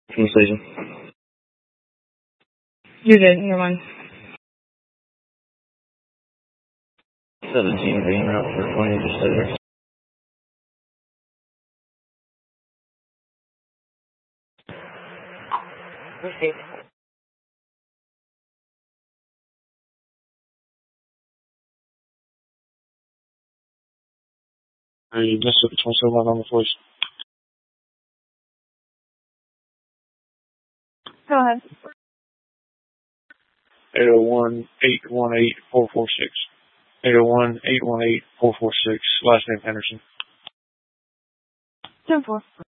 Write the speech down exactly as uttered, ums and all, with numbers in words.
From the station. You're good. Never mind. seventeen being route for twenty, just stay there. Receive. Hey, that's the twenty-seven number, please. Go ahead. eight oh one, eight one eight, four four six. eight oh one, eight one eight, four four six. Last name Henderson. ten four.